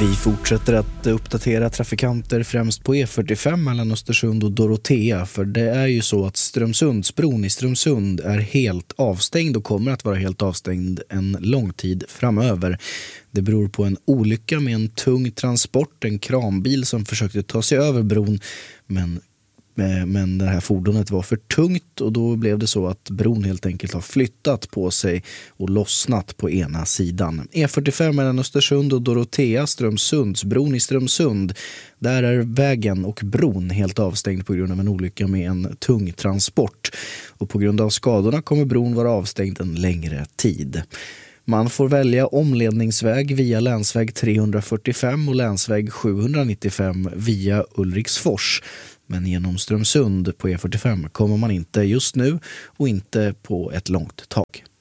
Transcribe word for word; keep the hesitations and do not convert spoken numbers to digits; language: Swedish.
Vi fortsätter att uppdatera trafikanter främst på E fyrtiofem mellan Östersund och Dorotea, för det är ju så att Strömsundsbron i Strömsund är helt avstängd och kommer att vara helt avstängd en lång tid framöver. Det beror på en olycka med en tung transport, en kranbil som försökte ta sig över bron, men Men det här fordonet var för tungt och då blev det så att bron helt enkelt har flyttat på sig och lossnat på ena sidan. E fyrtiofem mellan Östersund och Dorotea, Strömsundsbron i Strömsund. Där är vägen och bron helt avstängd på grund av en olycka med en tung transport. Och på grund av skadorna kommer bron vara avstängd en längre tid. Man får välja omledningsväg via länsväg trehundrafyrtiofem och länsväg sjuhundranittiofem via Ulriksfors. Men genom Strömsund på E fyrtiofem kommer man inte just nu och inte på ett långt tag.